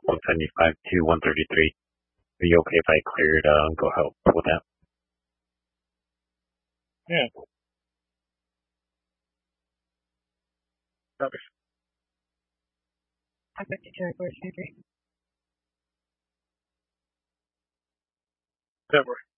175 to 133. Are you okay if I cleared, go help with that? Yeah. Copy. I'm back to territory, Sandra. That works.